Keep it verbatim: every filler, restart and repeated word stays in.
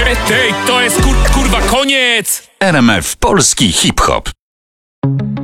Tej, tej, to jest kur, kurwa koniec! R M F Polski Hip Hop.